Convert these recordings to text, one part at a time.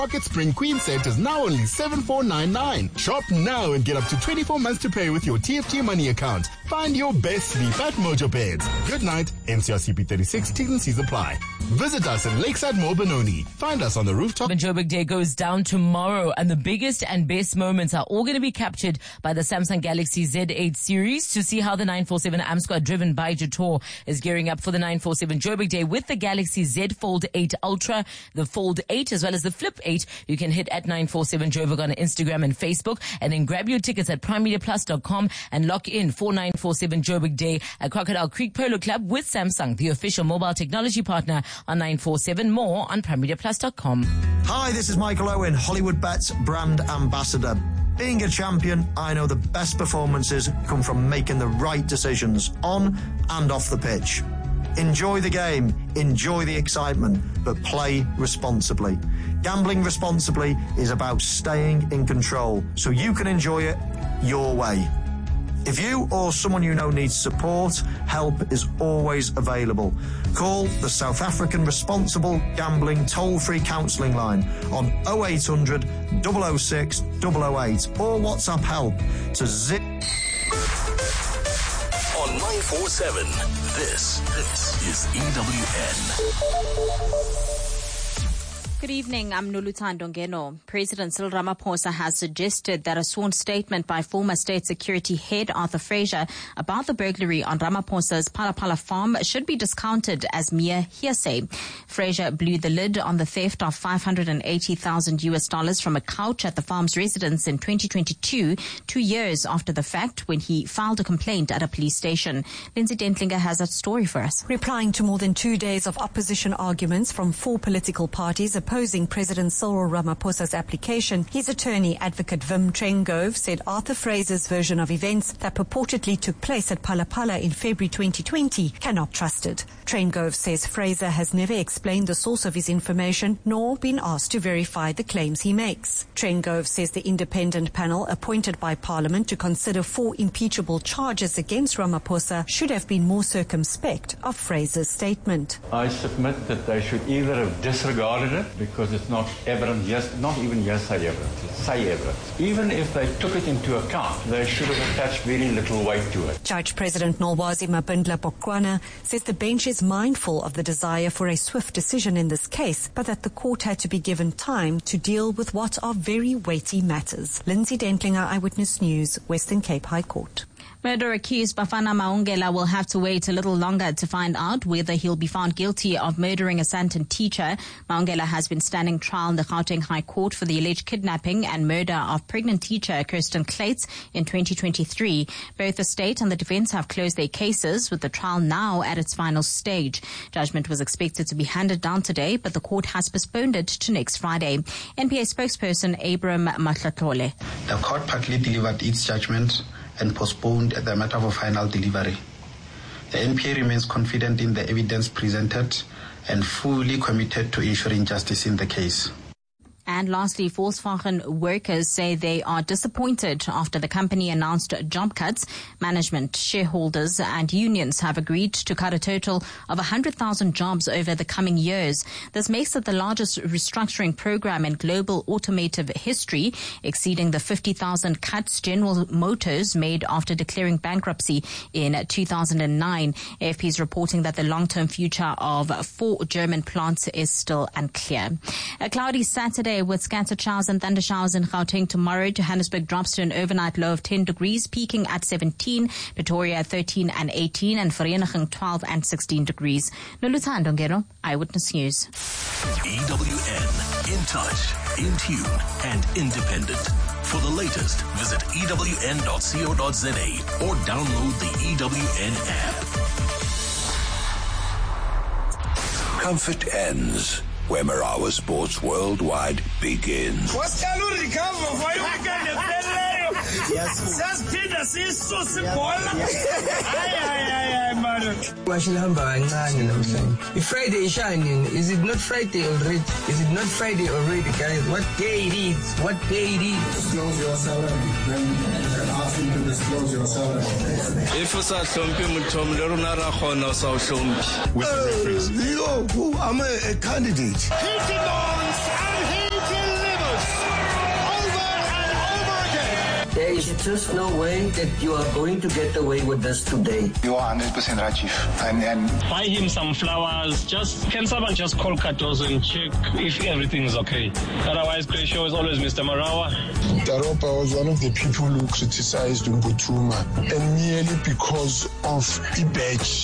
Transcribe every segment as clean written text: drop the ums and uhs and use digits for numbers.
Pocket Spring Queen set is now only $7,499. Shop now and get up to 24 months to pay with your TFT Money account. Find your best sleep at Mojo Beds. Good night. NCRCP 36. T's and C's apply. Visit us in Lakeside Mall Benoni. Find us on the rooftop. Joburg Day goes down tomorrow, and the biggest and best moments are all going to be captured by the Samsung Galaxy Z8 series. To see how the 947 AM Squad driven by Jator is gearing up for the 947 Joburg Day with the Galaxy Z Fold 8 Ultra, the Fold 8, as well as the Flip 8, you can hit at 947 Joburg on Instagram and Facebook, and then grab your tickets at primemediaplus.com and lock in for 947 Joburg Day at Crocodile Creek Polo Club with Samsung, the official mobile technology partner on 947. More on primemediaplus.com. Hi, this is Michael Owen, Hollywood Bets brand ambassador. Being a champion, I know the best performances come from making the right decisions on and off the pitch. Enjoy the game, enjoy the excitement, but play responsibly. Gambling responsibly is about staying in control so you can enjoy it your way. If you or someone you know needs support, help is always available. Call the South African Responsible Gambling toll-free counselling line on 0800 006 008 or WhatsApp help to zip. On 947, this is EWN. Good evening, I'm Noluthando Ngeno. President Cyril Ramaphosa has suggested that a sworn statement by former State Security Head Arthur Fraser about the burglary on Ramaphosa's Phala farm should be discounted as mere hearsay. Fraser blew the lid on the theft of $580,000 from a couch at the farm's residence in 2022, 2 years after the fact when he filed a complaint at a police station. Lindsay Dentlinger has a story for us. Replying to more than 2 days of opposition arguments from 4 political parties opposing President Cyril Ramaphosa's application, his attorney, Advocate Wim Trengove, said Arthur Fraser's version of events that purportedly took place at Phala in February 2020 cannot be trusted. Trengove says Fraser has never explained the source of his information nor been asked to verify the claims he makes. Trengove says the independent panel appointed by Parliament to consider 4 impeachable charges against Ramaphosa should have been more circumspect of Fraser's statement. I submit that they should either have disregarded it because it's not evidence, not even hearsay evidence, it's say evidence. Even if they took it into account, they should have attached very little weight to it. Judge President Nolwazi Mabundla Bokwana says the bench is mindful of the desire for a swift decision in this case, but that the court had to be given time to deal with what are very weighty matters. Lindsay Dentlinger, Eyewitness News, Western Cape High Court. Murder accused Bafana Maungela will have to wait a little longer to find out whether he'll be found guilty of murdering a Santon teacher. Maungela has been standing trial in the Gauteng High Court for the alleged kidnapping and murder of pregnant teacher Kirsten Kleitz in 2023. Both the state and the defense have closed their cases, with the trial now at its final stage. Judgment was expected to be handed down today, but the court has postponed it to next Friday. NPA spokesperson Abram Matlatlole. The court partly delivered its judgment and postponed the matter for final delivery. The NPA remains confident in the evidence presented and fully committed to ensuring justice in the case. And lastly, Volkswagen workers say they are disappointed after the company announced job cuts. Management, shareholders and unions have agreed to cut a total of 100,000 jobs over the coming years. This makes it the largest restructuring program in global automotive history, exceeding the 50,000 cuts General Motors made after declaring bankruptcy in 2009. AFP is reporting that the long-term future of 4 German plants is still unclear. A cloudy Saturday with scattered showers and thunder showers in Gauteng tomorrow. Johannesburg drops to an overnight low of 10 degrees, peaking at 17, Pretoria 13 and 18, and Vereeniging 12 and 16 degrees. Noluthando Ngeno, Eyewitness News. EWN, in touch, in tune, and independent. For the latest, visit ewn.co.za or download the EWN app. Comfort ends where Marawa Sports Worldwide begins. If Friday is shining, is it not Friday already? Is it not Friday already, guys? What day it is? What day it is? Disclose your salary. Then ask him to disclose your salary. If you start something with Tom Lerunara Hona Sao Shombi. I'm a candidate. Heating on and heating There's just no way that you are going to get away with this today. You are 100% right, Chief. And buy him some flowers. Can someone just call Katos and check if everything is okay? Otherwise, Play Show is always Mr. Marawa. Daropa was one of the people who criticized Mputhuma, and merely because of the badge,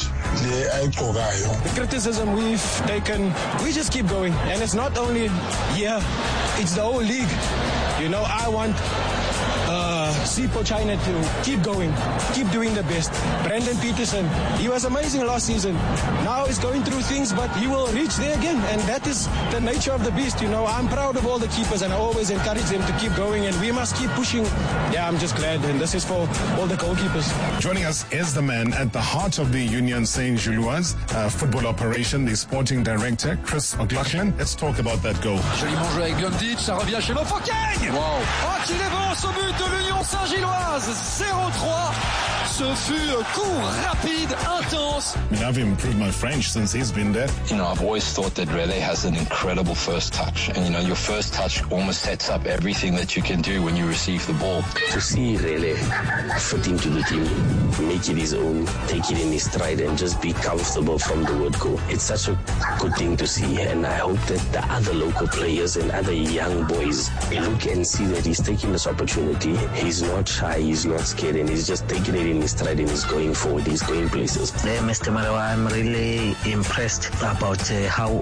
the criticism we've taken, we just keep going. And it's not only here, it's the whole league. You know, I want Sipo China to keep going, keep doing the best. Brandon Peterson, he was amazing last season. Now he's going through things, but he will reach there again. And that is the nature of the beast. You know, I'm proud of all the keepers, and I always encourage them to keep going, and we must keep pushing. Yeah, I'm just glad, and this is for all the goalkeepers. Joining us is the man at the heart of the Union Saint Gilloise football operation, the sporting director, Chris O'Loughlin. Let's talk about that goal. Joliment joué avec Gundic, ça revient chez Mofokeng. Wow. Oh, qu'il avance au but de l'Union Saint-Gilloise, 0-3. Ce fut court, rapide, intense. I mean, I've improved my French since he's been there. You know, I've always thought that Rele has an incredible first touch. And, you know, your first touch almost sets up everything that you can do when you receive the ball. To see Rele fit into the team, make it his own, take it in his stride, and just be comfortable from the word go. It's such a good thing to see. And I hope that the other local players and other young boys look and see that he's taking this opportunity. He's not shy, he's not scared, and he's just taking it in his stride and he's going forward, he's going places. Mr. Marawa, I'm really impressed about how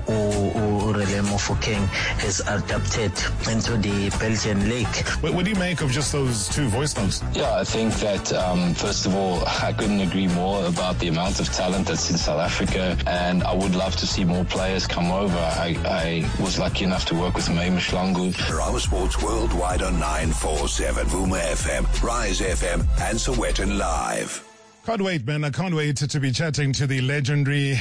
Rele Mofokeng has adapted into the Belgian league. What do you make of just those two voice notes? Yeah, I think that, first of all, I couldn't agree more about the amount of talent that's in South Africa, and I would love to see more players come over. I was lucky enough to work with May Mshlangu. Marawa Sports Worldwide on 947, Vuma FM, Rise FM, and Sowetan Live. Can't wait, man. I can't wait to be chatting to the legendary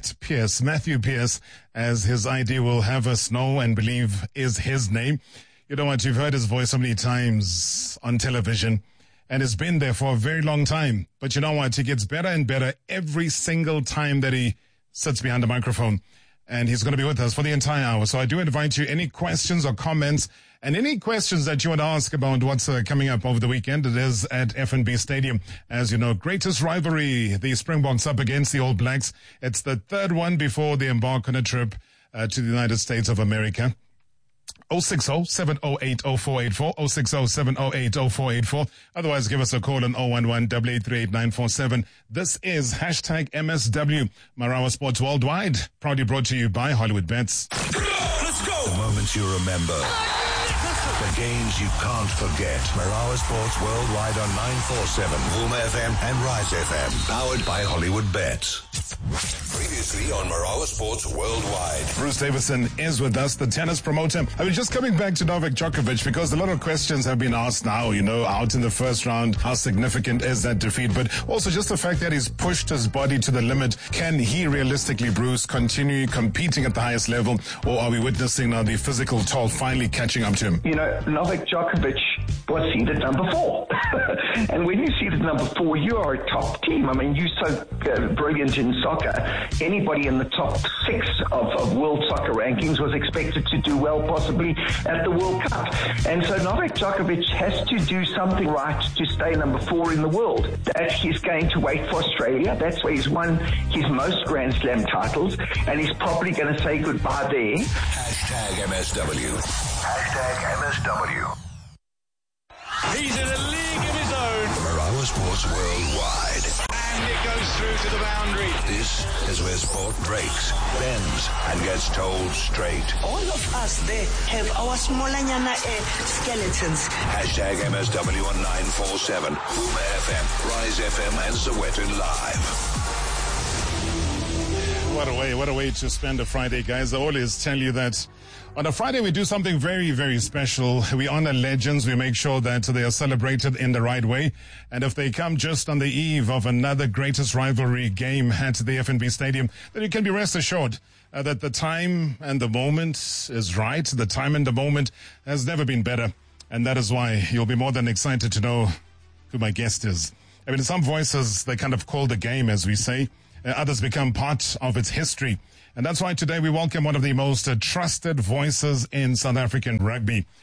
Matthew Pearce, as his ID will have us know and believe is his name. You know what? You've heard his voice so many times on television, and it's been there for a very long time. But you know what? He gets better and better every single time that he sits behind the microphone. And he's going to be with us for the entire hour. So I do invite you, any questions or comments, and any questions that you want to ask about what's coming up over the weekend. It is at FNB Stadium. As you know, greatest rivalry, the Springboks up against the All Blacks. It's the third one before they embark on a trip to the United States of America. 060-708-0484, 060-708-0484. Otherwise, give us a call on 011-883-8947. This is hashtag MSW, Marawa Sports Worldwide, proudly brought to you by Hollywood Bets. Let's go! The moments you remember. The games you can't forget. Marawa Sports Worldwide on 947, Vuma FM and Rise FM. Powered by Hollywood Bets. Previously on Marawa Sports Worldwide. Bruce Davison is with us, the tennis promoter. I mean, just coming back to Novak Djokovic, because a lot of questions have been asked now, you know, out in the first round, how significant is that defeat? But also just the fact that he's pushed his body to the limit. Can he realistically, Bruce, continue competing at the highest level? Or are we witnessing now the physical toll finally catching up to him? You know, Novak Djokovic was seeded number 4. And when you're seeded number 4, you are a top team. I mean, you're so brilliant in soccer. Anybody in the top 6 of world soccer rankings was expected to do well, possibly at the World Cup. And so Novak Djokovic has to do something right to stay number 4 in the world. That he's going to wait for Australia. That's where he's won his most Grand Slam titles, and he's probably going to say goodbye there. Hashtag MSW. Hashtag MSW. He's in a league of his own. Marawa Sports Worldwide. And it goes through to the boundary. This is where sport breaks, bends, and gets told straight. All of us there have our smallanyana skeletons. Hashtag MSW on 947, Vuma FM, Rise FM, and Sowetan Live. What a way to spend a Friday, guys. I always tell you that on a Friday we do something very, very special. We honor legends. We make sure that they are celebrated in the right way. And if they come just on the eve of another greatest rivalry game at the FNB Stadium, then you can be rest assured that the time and the moment is right. The time and the moment has never been better. And that is why you'll be more than excited to know who my guest is. I mean, some voices, they kind of call the game, as we say. Others become part of its history. And that's why today we welcome one of the most trusted voices in South African rugby.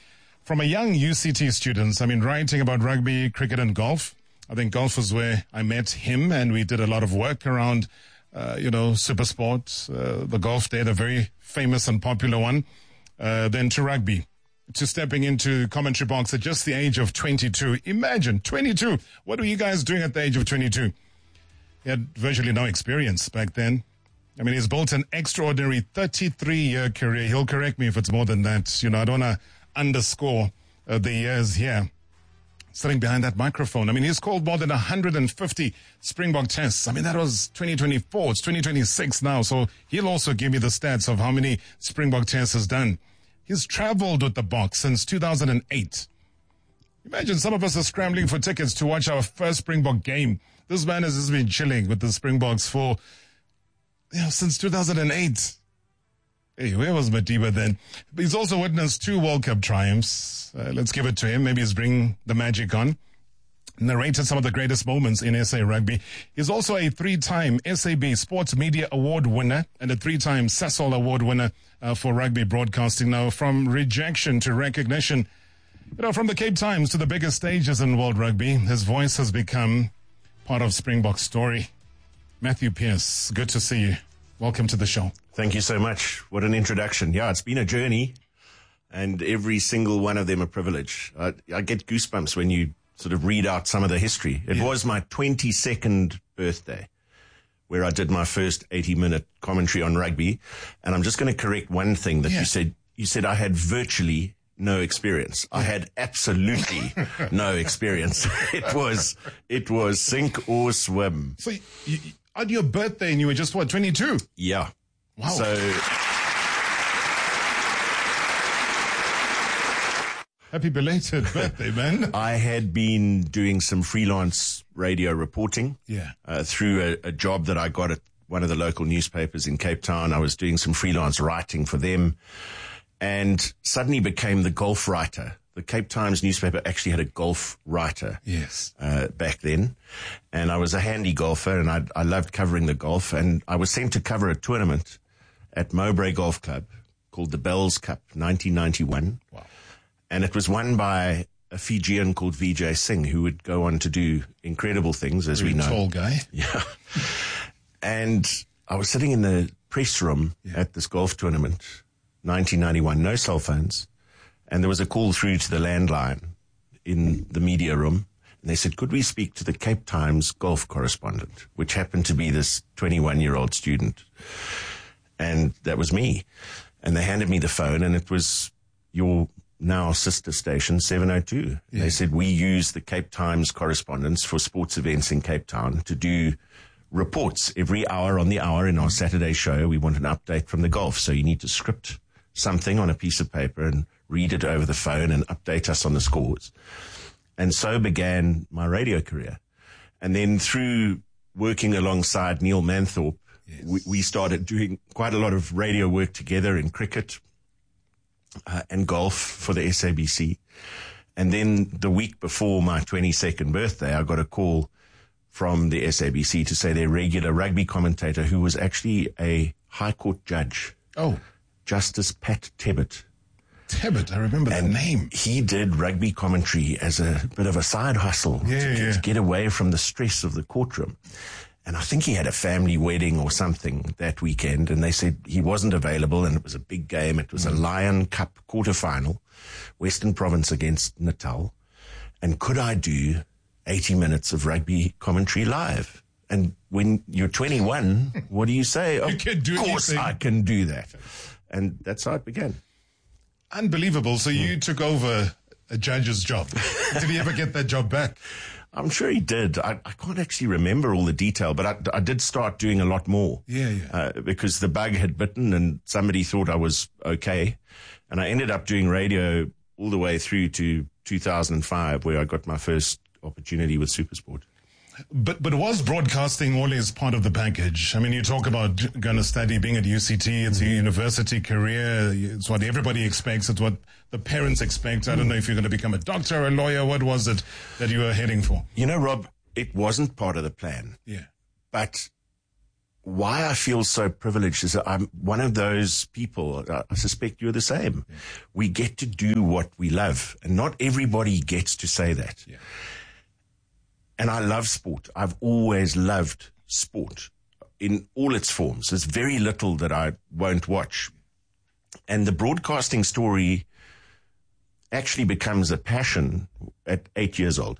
From a young UCT student, I mean, writing about rugby, cricket and golf. I think golf was where I met him, and we did a lot of work around, Supersport, the Golf Day, the very famous and popular one. Then to rugby, to stepping into commentary box at just the age of 22. Imagine, 22. What were you guys doing at the age of 22? He had virtually no experience back then. I mean, he's built an extraordinary 33-year career. He'll correct me if it's more than that. I don't want to underscore the years here. Sitting behind that microphone. I mean, he's called more than 150 Springbok tests. I mean, that was 2024. It's 2026 now. So he'll also give me the stats of how many Springbok tests he's done. He's traveled with the Boks since 2008. Imagine some of us are scrambling for tickets to watch our first Springbok game. This man has just been chilling with the Springboks for, since 2008. Hey, where was Madiba then? But he's also witnessed 2 World Cup triumphs. Let's give it to him. Maybe he's bringing the magic on. Narrated some of the greatest moments in SA rugby. He's also a 3-time SAB Sports Media Award winner and a 3-time Sasol Award winner for rugby broadcasting. Now, from rejection to recognition, from the Cape Times to the biggest stages in world rugby, his voice has become part of Springbok's story. Matthew Pearce, good to see you. Welcome to the show. Thank you so much. What an introduction. Yeah, it's been a journey, and every single one of them a privilege. I get goosebumps when you sort of read out some of the history. It was my 22nd birthday where I did my first 80-minute commentary on rugby, and I'm just going to correct one thing that you said. You said I had virtually no experience. I had absolutely no experience. It was sink or swim. So on your birthday, and you were just, 22? Yeah. Wow. So happy belated birthday, man. I had been doing some freelance radio reporting through a job that I got at one of the local newspapers in Cape Town. I was doing some freelance writing for them and suddenly became the golf writer. The Cape Times newspaper actually had a golf writer back then. And I was a handy golfer, and I loved covering the golf. And I was sent to cover a tournament at Mowbray Golf Club called the Bells Cup, 1991. Wow. And it was won by a Fijian called Vijay Singh, who would go on to do incredible things, as we know. Tall guy. Yeah. And I was sitting in the press room at this golf tournament, 1991, no cell phones. And there was a call through to the landline in the media room. And they said, could we speak to the Cape Times golf correspondent, which happened to be this 21-year-old student. And that was me. And they handed me the phone, and it was your now sister station, 702. Yeah. They said, we use the Cape Times correspondents for sports events in Cape Town to do reports every hour on the hour in our Saturday show. We want an update from the golf. So you need to script something on a piece of paper and read it over the phone and update us on the scores. And so began my radio career. And then through working alongside Neil Manthorpe, we started doing quite a lot of radio work together in cricket and golf for the SABC. And then the week before my 22nd birthday, I got a call from the SABC to say their regular rugby commentator, who was actually a High Court judge. Oh. Justice Pat Tebbit. Tebbit, I remember that name. He did rugby commentary as a bit of a side hustle to get away from the stress of the courtroom. And I think he had a family wedding or something that weekend, and they said he wasn't available, and it was a big game. It was a Lion Cup quarterfinal, Western Province against Natal. And could I do 80 minutes of rugby commentary live? And when you're 21, what do you say? You can do Of course anything. I can do that. And that's how it began. Unbelievable. So you took over a judge's job. Did he ever get that job back? I'm sure he did. I can't actually remember all the detail, but I did start doing a lot more. Because the bug had bitten and somebody thought I was okay. And I ended up doing radio all the way through to 2005, where I got my first opportunity with SuperSport. But was broadcasting always part of the package? I mean, you talk about going to study, being at UCT, it's a university career, it's what everybody expects, it's what the parents expect. I don't know if you're going to become a doctor, a lawyer, what was it that you were heading for? You know, Rob, it wasn't part of the plan. Yeah. But why I feel so privileged is that I'm one of those people, I suspect you're the same. Yeah. We get to do what we love, and not everybody gets to say that. Yeah. And I love sport. I've always loved sport in all its forms. There's very little that I won't watch. And the broadcasting story actually becomes a passion at 8 years old.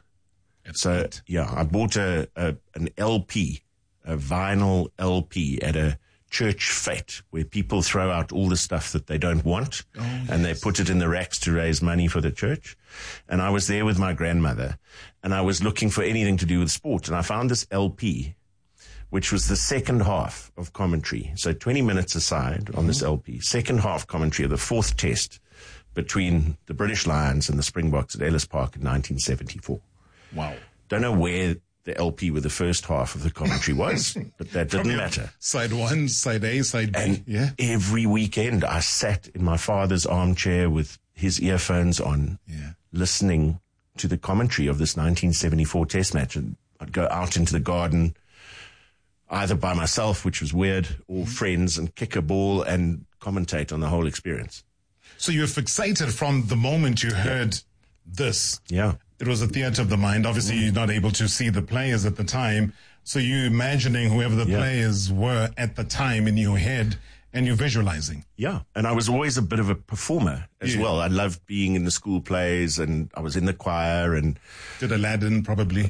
I bought an LP, a vinyl LP at a church fete where people throw out all the stuff that they don't want and they put it in the racks to raise money for the church. And I was there with my grandmother and I was looking for anything to do with sport. And I found this LP, which was the second half of commentary. So 20 minutes aside on this LP, second half commentary of the fourth test between the British Lions and the Springboks at Ellis Park in 1974. Wow. Don't know where the LP with the first half of the commentary was, but that didn't matter. Side 1, side A, side B. And every weekend I sat in my father's armchair with his earphones on, listening to the commentary of this 1974 test match. And I'd go out into the garden, either by myself, which was weird, or friends, and kick a ball and commentate on the whole experience. So you were fixated from the moment you heard this. Yeah. It was a theater of the mind. Obviously, you're not able to see the players at the time. So you're imagining whoever the players were at the time in your head, and you're visualizing. Yeah. And I was always a bit of a performer as well. I loved being in the school plays, and I was in the choir. And did Aladdin, probably.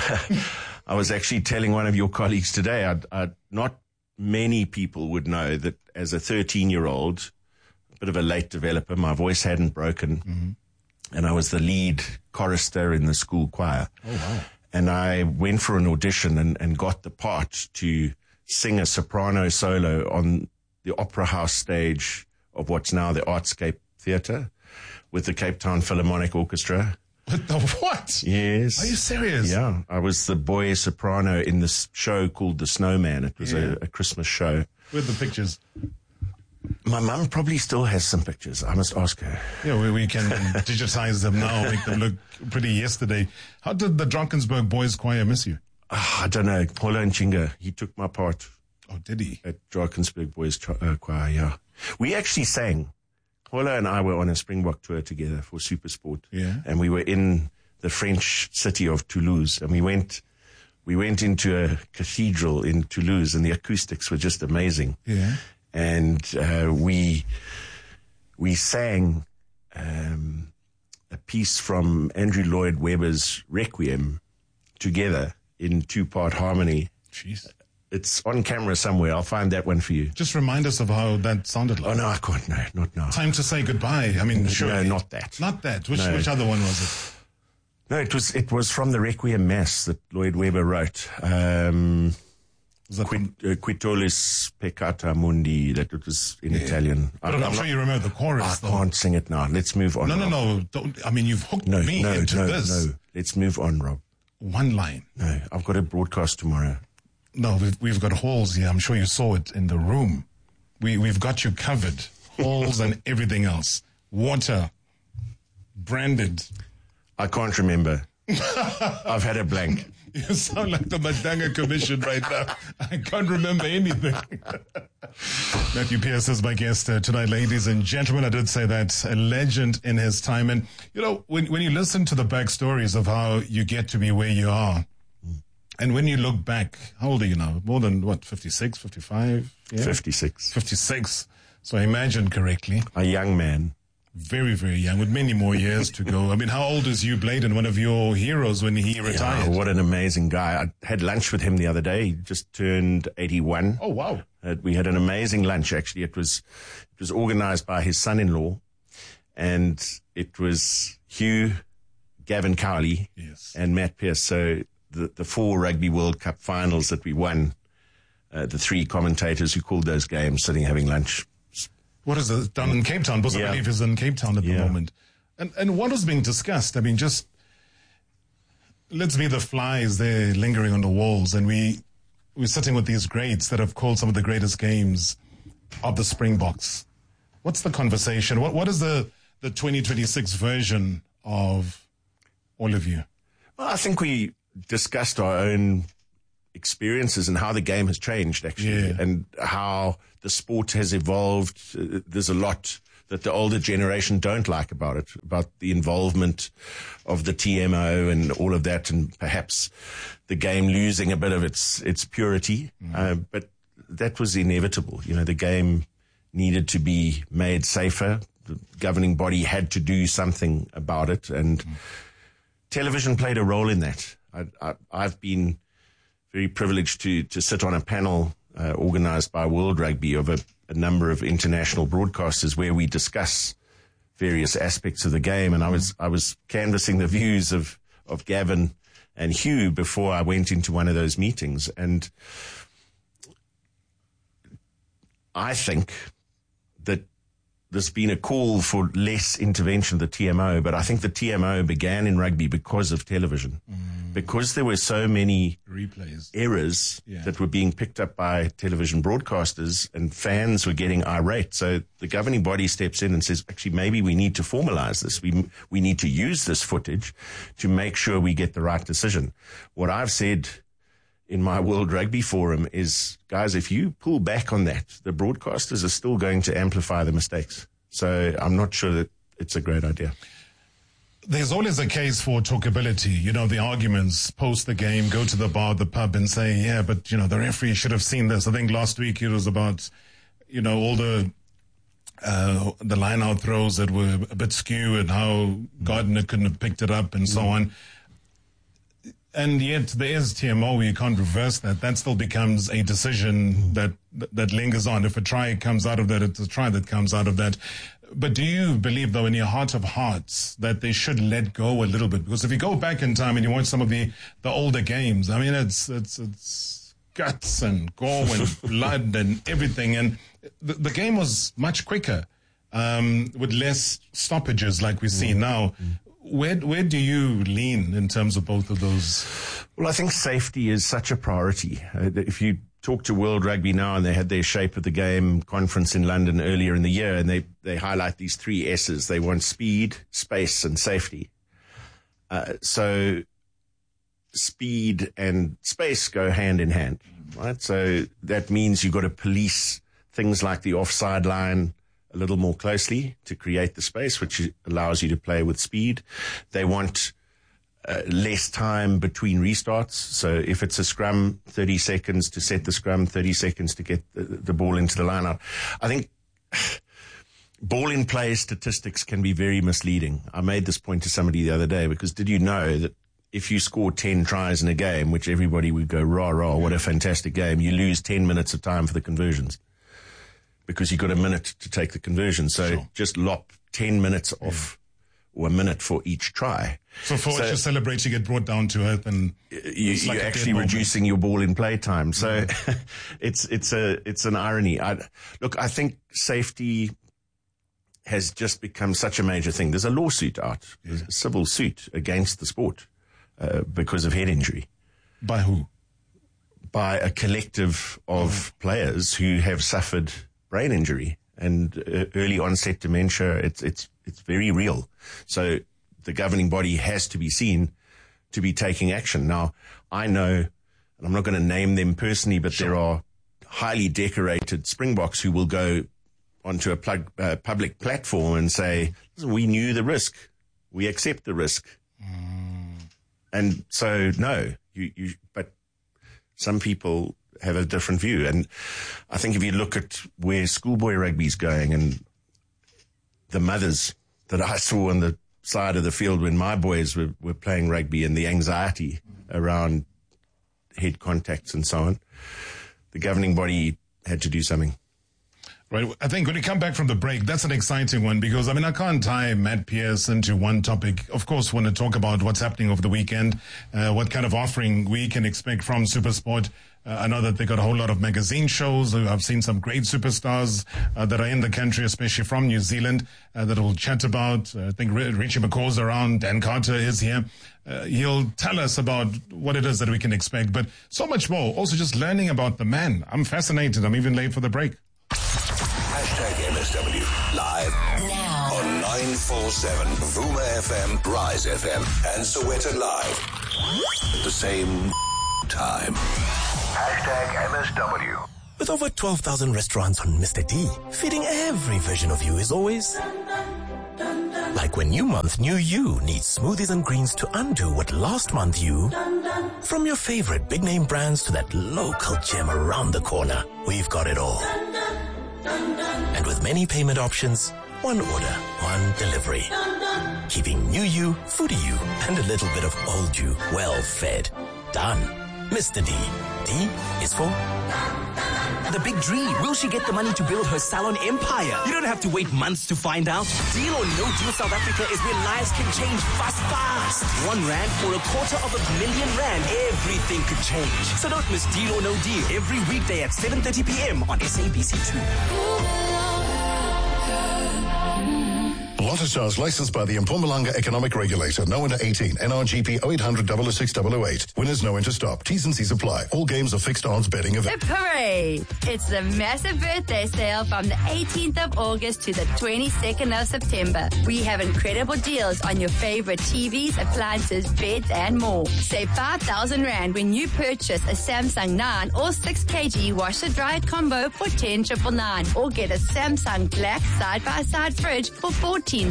I was actually telling one of your colleagues today, not many people would know that as a 13-year-old, a bit of a late developer, my voice hadn't broken. And I was the lead chorister in the school choir. Oh, wow. And I went for an audition and got the part to sing a soprano solo on the Opera House stage of what's now the Artscape Theatre with the Cape Town Philharmonic Orchestra. What the what? Yes. Are you serious? Yeah. I was the boy soprano in this show called The Snowman. It was a Christmas show. Where are the pictures? My mum probably still has some pictures. I must ask her. Yeah, we can digitize them now, make them look pretty yesterday. How did the Drakensberg Boys Choir miss you? I don't know. Paulo Nchinga, he took my part. Oh, did he? At Drakensberg Boys Choir, yeah. We actually sang. Paulo and I were on a Springbok tour together for Supersport. Yeah. And we were in the French city of Toulouse. And we went into a cathedral in Toulouse, and the acoustics were just amazing. Yeah. And we sang a piece from Andrew Lloyd Webber's Requiem together in 2-part harmony. Jeez. It's on camera somewhere. I'll find that one for you. Just remind us of how that sounded like. Oh, no, I can't. No, not now. Time to Say Goodbye. I mean, sure. No, not that. Not that. Which other one was it? No, it was from the Requiem Mass that Lloyd Webber wrote. Quitolis peccata mundi, that it was in Italian. But I'm sure you remember the chorus. I can't sing it now. Let's move on. No. Don't, I mean, you've hooked me into this. No, let's move on, Rob. One line. No, I've got a broadcast tomorrow. No, we've got halls here. I'm sure you saw it in the room. We've got you covered. Halls and everything else. Water. Branded. I can't remember. I've had a blank. You sound like the Madanga Commission right now. I can't remember anything. Matthew Pearce is my guest tonight, ladies and gentlemen. I did say that, a legend in his time. And, you know, when you listen to the backstories of how you get to be where you are, and when you look back, how old are you now? More than, 56, 55? Yeah? 56. 56. So I imagined correctly. A young man. Very, very young, with many more years to go. I mean, how old is Hugh Bladen, one of your heroes, when he retired? Yeah, what an amazing guy. I had lunch with him the other day. He just turned 81. Oh, wow. We had an amazing lunch, actually. It was organized by his son-in-law, and it was Hugh, Gavin Cowley, and Matt Pearce. So the 4 Rugby World Cup finals that we won, the 3 commentators who called those games sitting having lunch. What is it? Down in Cape Town? Because I believe it's in Cape Town at the moment. And what was being discussed? I mean, just let's be the flies there lingering on the walls. And we're sitting with these greats that have called some of the greatest games of the Springboks. What's the conversation? What is the 2026 version of all of you? Well, I think we discussed our own experiences and how the game has changed, actually, and how the sport has evolved. There's a lot that the older generation don't like about it, about the involvement of the TMO and all of that, and perhaps the game losing a bit of its purity. But that was inevitable. You know, the game needed to be made safer. The governing body had to do something about it, and television played a role in that. I've been very privileged to sit on a panel organized by World Rugby of a number of international broadcasters where we discuss various aspects of the game. And I was canvassing the views of Gavin and Hugh before I went into one of those meetings. And I think that there's been a call for less intervention of the TMO, but I think the TMO began in rugby because of television, because there were so many replays, errors that were being picked up by television broadcasters, and fans were getting irate. So the governing body steps in and says, actually, maybe we need to formalize this. We need to use this footage to make sure we get the right decision. What I've said in my World Rugby Forum is, guys, if you pull back on that, the broadcasters are still going to amplify the mistakes. So I'm not sure that it's a great idea. There's always a case for talkability. You know, the arguments post the game, go to the bar, the pub and say, yeah, but, you know, the referee should have seen this. I think last week it was about, you know, all the line-out throws that were a bit skew and how Gardner couldn't have picked it up and so on. And yet there is TMO, you can't reverse that. That still becomes a decision that lingers on. If a try comes out of that, it's a try that comes out of that. But do you believe, though, in your heart of hearts, that they should let go a little bit? Because if you go back in time and you watch some of the older games, I mean, it's guts and gore and blood and everything. And the game was much quicker, with less stoppages like we see now. Where do you lean in terms of both of those? Well, I think safety is such a priority. If you talk to World Rugby now, and they had their Shape of the Game conference in London earlier in the year, and they highlight these 3 S's. They want speed, space, and safety. So speed and space go hand in hand, right? So that means you've got to police things like the offside line a little more closely to create the space, which allows you to play with speed. They want less time between restarts. So if it's a scrum, 30 seconds to set the scrum, 30 seconds to get the ball into the line out. I think ball in play statistics can be very misleading. I made this point to somebody the other day, because did you know that if you score 10 tries in a game, which everybody would go, rah, rah, what a fantastic game, you lose 10 minutes of time for the conversions, because you've got a minute to take the conversion. So just lop 10 minutes off, or a minute for each try. So for what you celebrate, you get brought down to earth, and you're actually reducing your ball in play time. So it's an irony. I think safety has just become such a major thing. There's a lawsuit out, a civil suit against the sport because of head injury. By who? By a collective of players who have suffered brain injury and early onset dementia. It's very real. So the governing body has to be seen to be taking action. Now, I know, and I'm not going to name them personally, but there are highly decorated Springboks who will go onto a public platform and say, we knew the risk. We accept the risk. And so, no, but some people have a different view. And I think if you look at where schoolboy rugby is going, and the mothers that I saw on the side of the field when my boys were playing rugby, and the anxiety around head contacts and so on, the governing body had to do something. Right. I think when we come back from the break, that's an exciting one, because, I mean, I can't tie Matt Pearce into one topic. Of course, we want to talk about what's happening over the weekend, what kind of offering we can expect from SuperSport. I know that they got a whole lot of magazine shows. I've seen some great superstars that are in the country, especially from New Zealand, that we'll chat about. I think Richie McCaw's around. Dan Carter is here. He'll tell us about what it is that we can expect, but so much more. Also just learning about the man. I'm fascinated. I'm even late for the break. #MSW live now on 947 Vuma FM, Rise FM, and Sowetan Live. The same time. #MSW. With over 12,000 restaurants on Mr. D, feeding every version of you is always... Like when new month, new you needs smoothies and greens to undo what last month you... From your favorite big name brands to that local gem around the corner, we've got it all. And with many payment options, one order, one delivery. Keeping new you, foodie you, and a little bit of old you well fed. Done. Mr. D. D is for... The big dream. Will she get the money to build her salon empire? You don't have to wait months to find out. Deal or No Deal South Africa is where lives can change fast. R1 for R250,000, everything could change. So don't miss Deal or No Deal every weekday at 7:30 p.m. on SABC2. Lotto Stars licensed by the Mpumalanga Economic Regulator. No under 18. NRGP 0800 006 008. Winners no enter stop. T's and C's apply. All games are fixed odds betting event. Hooray! It's the massive birthday sale from the 18th of August to the 22nd of September. We have incredible deals on your favorite TVs, appliances, beds, and more. Save 5,000 Rand when you purchase a Samsung 9 or 6 kg washer-dryer combo for 10,999, or get a Samsung Black side-by-side fridge for 14,999.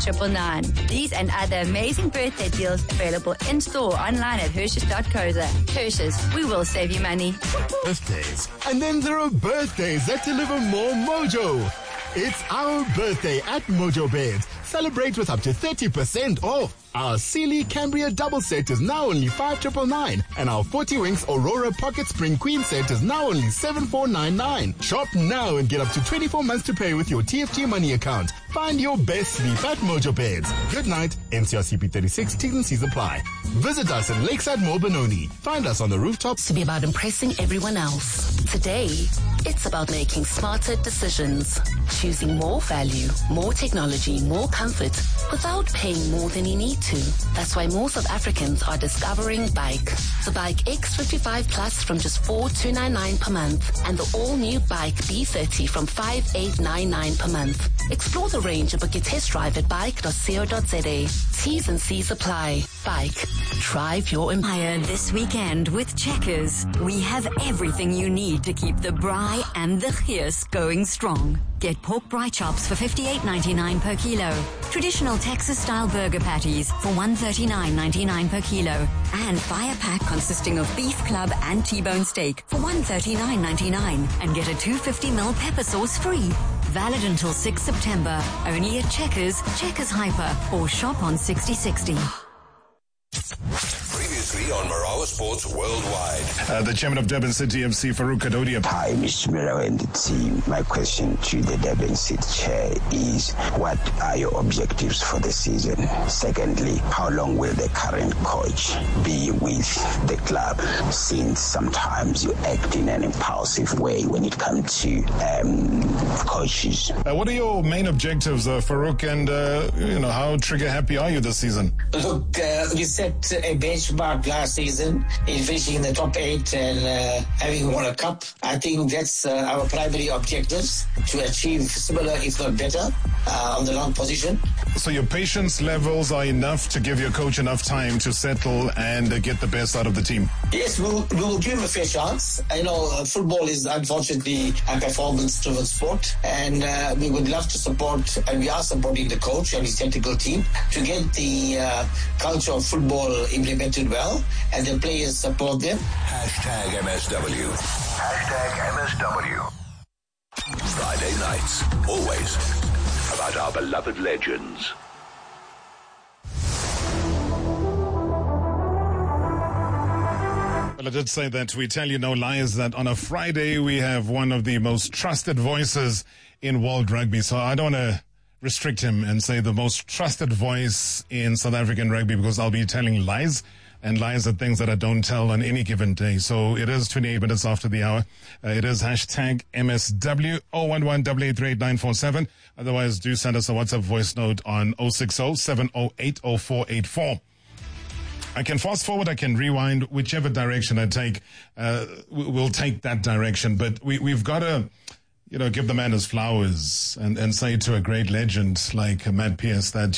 These and other amazing birthday deals available in-store, online at Hershey's.co.za. Hershey's, we will save you money. Birthdays. And then there are birthdays that deliver more mojo. It's our birthday at Mojo Beds. Celebrate with up to 30% off. Our Sealy Cambria double set is now only 5,999, and our 40 Winks Aurora Pocket Spring Queen set is now only 7,499. Shop now and get up to 24 months to pay with your TFG Money account. Find your best sleep at Mojo Beds. Good night. NCRCP 36. T's and C's apply. Visit us in Lakeside Mall, Benoni. Find us on the rooftops. To be about impressing everyone else. Today, it's about making smarter decisions. Choosing more value, more technology, more comfort, without paying more than you need to. That's why more South Africans are discovering Bike. The Bike X55 Plus from just 4,299 per month, and the all-new Bike B30 from 5,899 per month. Explore the range and book your test drive at bike.co.za. T's and C's apply. Bike. Drive your empire. This weekend with Checkers, we have everything you need to keep the braai and the gees going strong. Get pork braai chops for 58.99 per kilo. Traditional Texas-style burger patties for 139.99 per kilo. And buy a pack consisting of beef club and T-bone steak for 139.99. And get a 250ml pepper sauce free. Valid until 6 September. Only at Checkers, Checkers Hyper, or shop on 6060. Previously on Marawa Sports Worldwide. The chairman of Durban City FC, Farouk Kadodia. Hi, Mr. Miller and the team. My question to the Durban City chair is, what are your objectives for the season? Secondly, how long will the current coach be with the club, since sometimes you act in an impulsive way when it comes to coaches? What are your main objectives, Farouk, and how trigger happy are you this season? Look, we set a benchmark last season in finishing in the top 8 and having won a cup. I think that's our primary objectives, to achieve similar, if not better, on the long position. So your patience levels are enough to give your coach enough time to settle and get the best out of the team? Yes, we will give him a fair chance. I know football is unfortunately a performance-driven sport, and we would love to support, and we are supporting the coach and his technical team to get the culture of football implemented well, and the players support them. #MSW. #MSW. Friday nights, always about our beloved legends. Well, I did say that we tell you no lies, that on a Friday we have one of the most trusted voices in world rugby. So I don't want to restrict him and say the most trusted voice in South African rugby, because I'll be telling lies, and lies are things that I don't tell on any given day. So it is 28 minutes after the hour. It is #MSW 011-888-947. Otherwise, do send us a WhatsApp voice note on 060-708-0484. I can fast forward, I can rewind, whichever direction I take, we'll take that direction. But we've got to, give the man his flowers and say to a great legend like Matt Pierce that,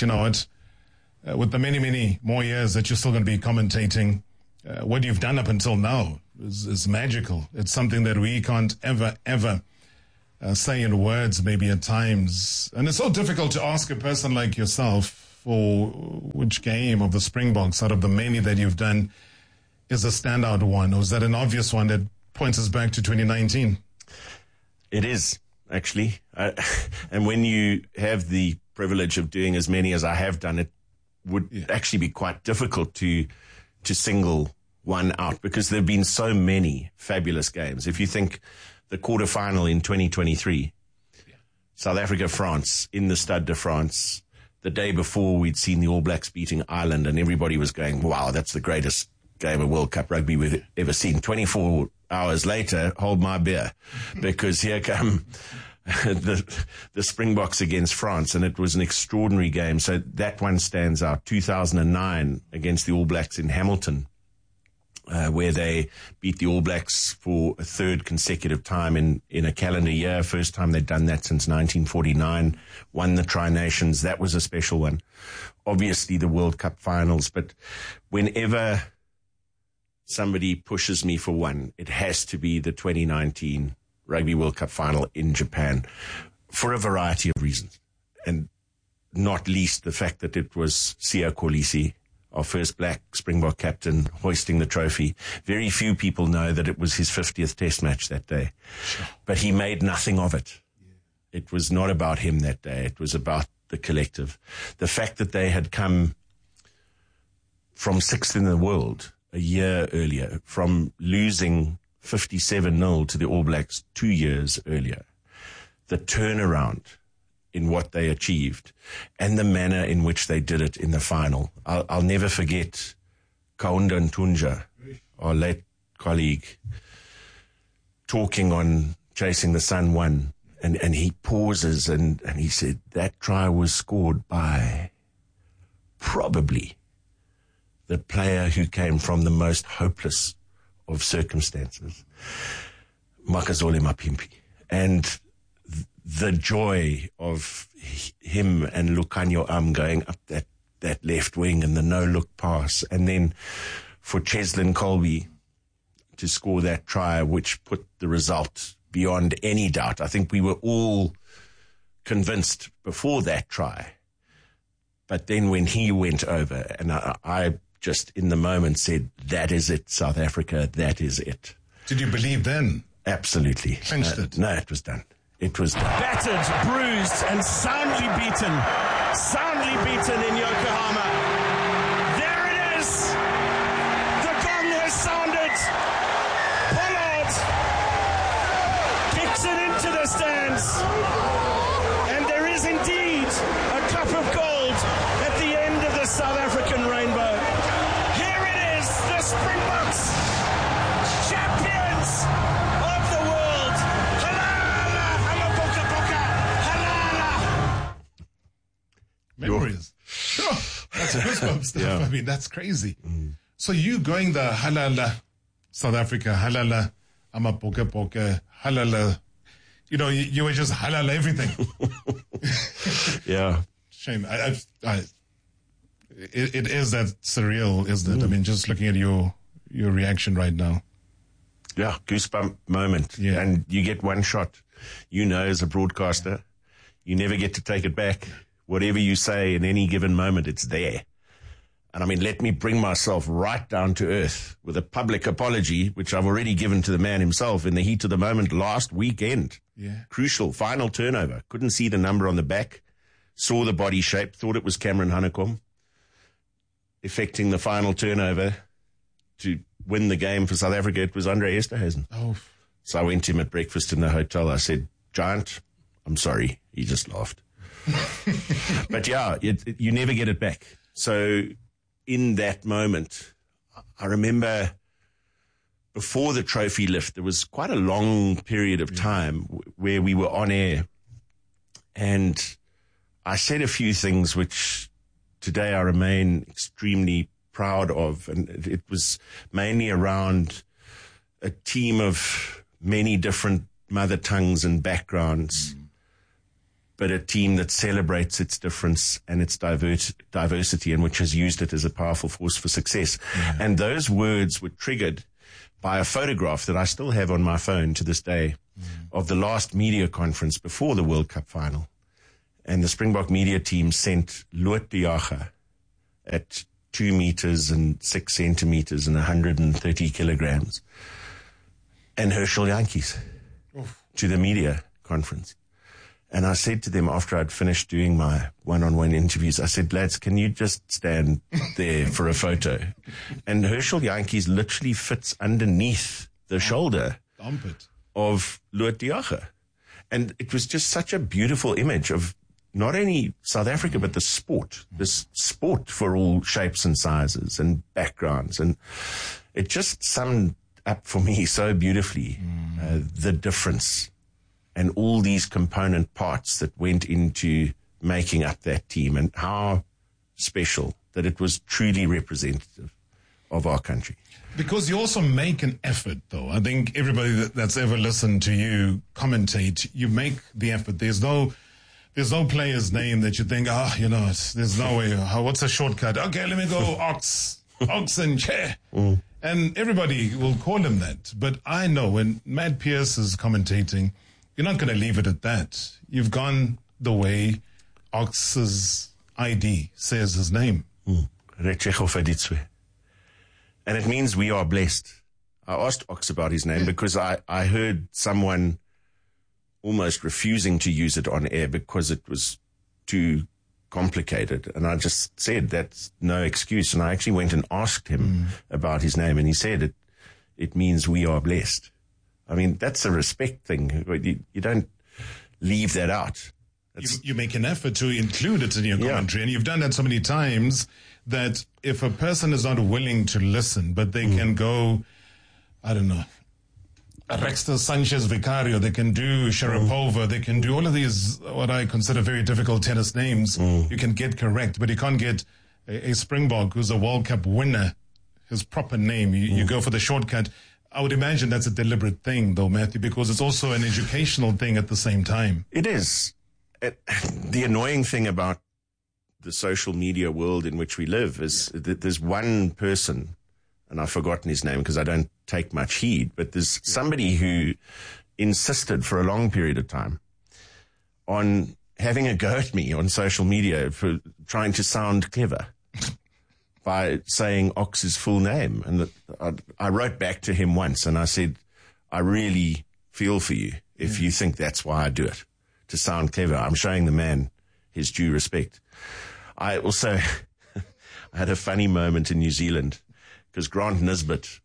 with the many, many more years that you're still going to be commentating, what you've done up until now, is magical. It's something that we can't ever say in words, maybe at times. And it's so difficult to ask a person like yourself for which game of the Springboks out of the many that you've done is a standout one, or is that an obvious one that points us back to 2019? It is, actually. And when you have the privilege of doing as many as I have done, it would actually be quite difficult to single one out, because there have been so many fabulous games. If you think the quarterfinal in 2023, South Africa, France, in the Stade de France, the day before we'd seen the All Blacks beating Ireland, and everybody was going, wow, that's the greatest game of World Cup rugby we've ever seen. 24 hours later, hold my beer, because here come the Springboks against France, and it was an extraordinary game. So that one stands out. 2009 against the All Blacks in Hamilton, where they beat the All Blacks for a third consecutive time in a calendar year. First time they'd done that since 1949, won the Tri-Nations. That was a special one. Obviously the World Cup finals, but whenever somebody pushes me for one, it has to be the 2019 Rugby World Cup final in Japan, for a variety of reasons, and not least the fact that it was Siya Kolisi, our first black Springbok captain, hoisting the trophy. Very few people know that it was his 50th test match that day, but he made nothing of it. It was not about him that day. It was about the collective. The fact that they had come from sixth in the world a year earlier, from losing 57-0 to the All Blacks 2 years earlier, the turnaround in what they achieved and the manner in which they did it in the final. I'll never forget Kaunda Ntunja, our late colleague, talking on Chasing the Sun 1, and he pauses and he said, that try was scored by probably the player who came from the most hopeless of circumstances, Makazole Mapimpi. And the joy of him and Lucanio going up that left wing and the no-look pass, and then for Cheslin Colby to score that try, which put the result beyond any doubt. I think we were all convinced before that try. But then when he went over, and I just in the moment said, that is it, South Africa, that is it. Did you believe then? Absolutely. Clinched it? No, it was done. It was done. Battered, bruised, and soundly beaten in Yokohama. There it is. The gong has sounded. Pollard kicks it into the stands. And there is indeed a cup of gold at the end of the South African rainbow. Here it is, the Springboks, champions of the world. Halala, Amaboka Boka, halala. Memories. Sure. That's goosebumps stuff. Yeah. I mean, that's crazy. So you going the halala, South Africa, halala, Amaboka Boka, halala. You know, you were just halala everything. Yeah. Shame. It is that surreal, isn't it? I mean, just looking at your reaction right now. Yeah, goosebump moment. Yeah. And you get one shot. You know, as a broadcaster, you never get to take it back. Whatever you say in any given moment, it's there. And I mean, let me bring myself right down to earth with a public apology, which I've already given to the man himself in the heat of the moment last weekend. Yeah. Crucial, final turnover. Couldn't see the number on the back. Saw the body shape, thought it was Cameron Hanekom, effecting the final turnover to win the game for South Africa. It was Andre Esterhuizen. Oh. So I went to him at breakfast in the hotel. I said, Giant, I'm sorry. He just laughed. But yeah, you never get it back. So in that moment, I remember before the trophy lift, there was quite a long period of time where we were on air. And I said a few things which today I remain extremely proud of. And it was mainly around a team of many different mother tongues and backgrounds, but a team that celebrates its difference and its diversity, and which has used it as a powerful force for success. Yeah. And those words were triggered by a photograph that I still have on my phone to this day of the last media conference before the World Cup final. And the Springbok media team sent Lood de Jager at 2 meters and 6 centimeters and 130 kilograms and Herschel Jantjies to the media conference. And I said to them after I'd finished doing my one-on-one interviews, I said, lads, can you just stand there for a photo? And Herschel Jantjies literally fits underneath the shoulder of Lood de Jager. And it was just such a beautiful image of not only South Africa, but this sport for all shapes and sizes and backgrounds. And it just summed up for me so beautifully the difference and all these component parts that went into making up that team, and how special that it was truly representative of our country. Because you also make an effort, though. I think everybody that's ever listened to you commentate, you make the effort. There's no player's name that you think, there's no way. What's a shortcut? Okay, let me go Ox and Chair. And everybody will call him that. But I know when Matt Pierce is commentating, you're not going to leave it at that. You've gone the way Ox's ID says his name. And it means we are blessed. I asked Ox about his name because I heard someone almost refusing to use it on air because it was too complicated. And I just said, that's no excuse. And I actually went and asked him about his name, and he said it means we are blessed. I mean, that's a respect thing. You don't leave that out. You make an effort to include it in your commentary, and you've done that so many times that if a person is not willing to listen, but they can go, I don't know, Rexter Sanchez Vicario, they can do Sharapova, they can do all of these, what I consider very difficult tennis names, you can get correct, but you can't get a Springbok who's a World Cup winner, his proper name. You go for the shortcut. I would imagine that's a deliberate thing, though, Matthew, because it's also an educational thing at the same time. It is. The annoying thing about the social media world in which we live is that there's one person, and I've forgotten his name because I don't take much heed, but there's somebody who insisted for a long period of time on having a go at me on social media for trying to sound clever by saying Ox's full name. And I wrote back to him once and I said, I really feel for you if you think that's why I do it, to sound clever. I'm showing the man his due respect. I also I had a funny moment in New Zealand because Grant Nisbet,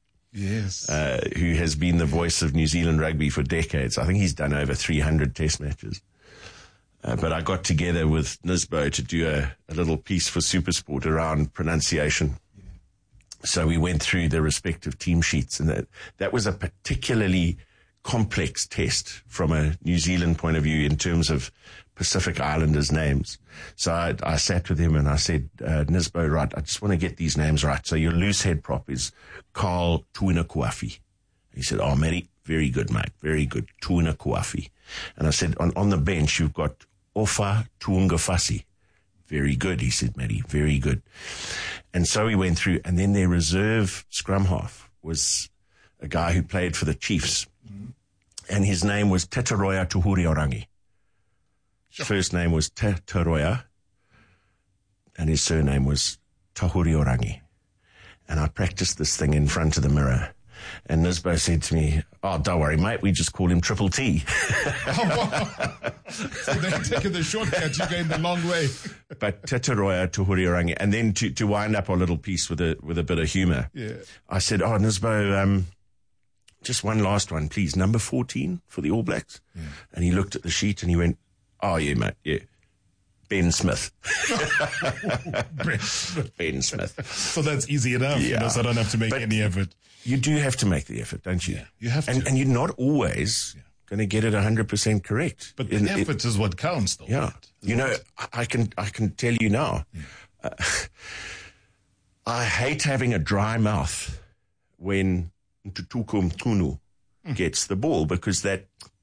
who has been the voice of New Zealand rugby for decades, I think he's done over 300 test matches. But I got together with Nisbo to do a little piece for SuperSport around pronunciation. So we went through the respective team sheets, and that was a particularly complex test from a New Zealand point of view in terms of Pacific Islanders' names. So I sat with him and I said, Nisbo, right, I just want to get these names right. So your loose head prop is Carl Tuinakuafi. He said, oh, Matty, very good, mate, very good, Tuinakuafi. And I said, on the bench, you've got Ofa Tuungafasi. Very good, he said, Matty, very good. And so we went through, and then their reserve scrum half was a guy who played for the Chiefs. And his name was Tetaroya Tuhuriorangi. First name was Tetaroya, and his surname was Tahuriorangi. And I practiced this thing in front of the mirror. And Nisbo said to me, oh, don't worry, mate, we just call him Triple T. So they're taking the shortcut, you're going the long way. But Tetaroya Tuhuriorangi. And then to wind up our little piece with a bit of humor, I said, oh, Nisbo, just one last one, please. Number 14 for the All Blacks. And he looked at the sheet and he went, oh, yeah, mate, yeah. Ben Smith. Ben Smith. So that's easy enough, so I don't have to make any effort. You do have to make the effort, don't you? Yeah, you have to. And you're not always going to get it 100% correct. But the effort is what counts, though. Yeah. You know, I can tell you now, I hate having a dry mouth when Ntutuko Mtunu gets the ball, because at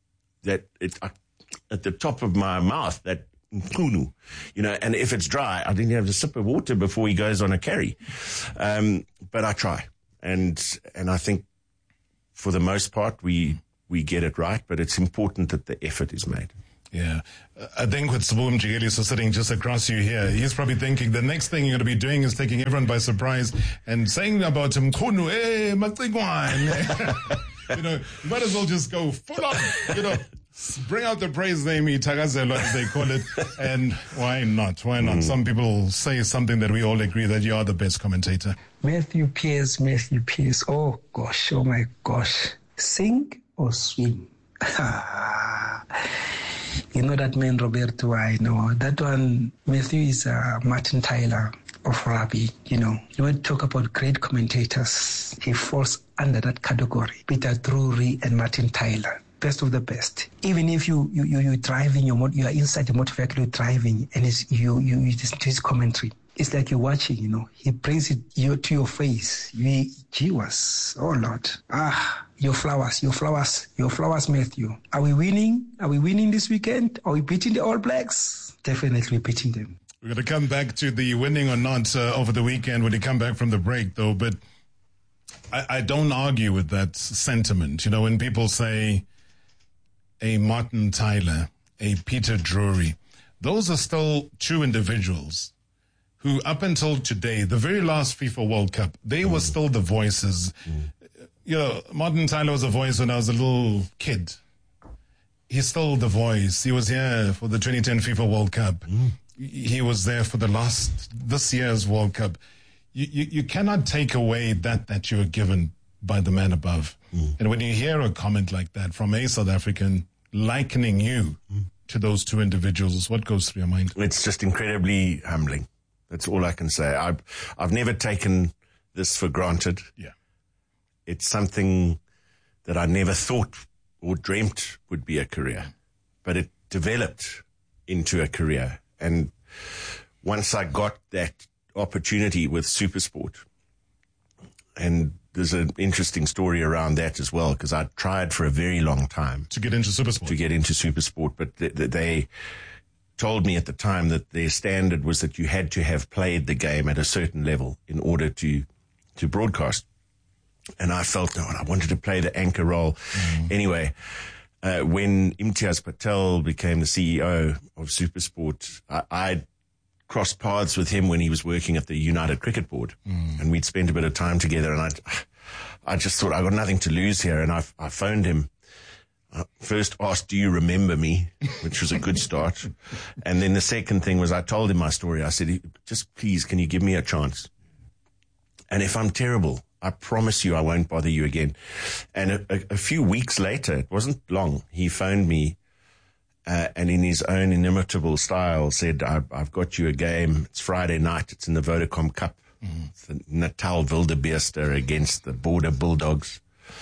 the top of my mouth, that Mtunu, and if it's dry, I didn't have a sip of water before he goes on a carry. But I try. And I think for the most part, we get it right, but it's important that the effort is made. Yeah. I think with Sbu Mjikeli sitting just across you here, he's probably thinking the next thing you're going to be doing is taking everyone by surprise and saying about him, hey, Matigwan. You know, you might as well just go full on, you know, bring out the praise name, Itagazelo, as they call it. And why not? Why not? Some people say something that we all agree that you are the best commentator. Matthew Pearce. Oh gosh, oh my gosh. Sink or swim? You know that man, Roberto, I know. That one, Matthew is Martin Tyler of rugby, you know. You want to talk about great commentators, he falls under that category. Peter Drury and Martin Tyler, best of the best. Even if you're driving, you are inside the motor vehicle, you're driving, and you listen to his commentary. It's like you're watching, you know. He brings it to your face. Gee whiz, oh Lord. Your flowers, Matthew. Are we winning? Are we winning this weekend? Are we beating the All Blacks? Definitely beating them. We're going to come back to the winning or not over the weekend when you come back from the break, though. But I don't argue with that sentiment. You know, when people say a Martin Tyler, a Peter Drury, those are still true individuals who, up until today, the very last FIFA World Cup, they were still the voices. You know, Martin Tyler was a voice when I was a little kid. He's still the voice. He was here for the 2010 FIFA World Cup. He was there for this year's World Cup. You cannot take away that you were given by the man above. And when you hear a comment like that from a South African likening you to those two individuals, what goes through your mind? It's just incredibly humbling. That's all I can say. I've never taken this for granted. Yeah. It's something that I never thought or dreamt would be a career, but it developed into a career. And once I got that opportunity with SuperSport, and there's an interesting story around that as well, because I tried for a very long time to get into SuperSport. But they told me at the time that their standard was that you had to have played the game at a certain level in order to broadcast. And I felt, I wanted to play the anchor role. Anyway, when Imtiaz Patel became the CEO of SuperSport, I crossed paths with him when he was working at the United Cricket Board. And we'd spent a bit of time together, and I just thought, I got nothing to lose here. And I phoned him. First asked, do you remember me? Which was a good start. And then the second thing was I told him my story. I said, just please, can you give me a chance? And if I'm terrible, I promise you I won't bother you again. And a few weeks later, it wasn't long, he phoned me and in his own inimitable style said, I've got you a game. It's Friday night. It's in the Vodacom Cup. It's the Natal Wildebeeste against the Border Bulldogs.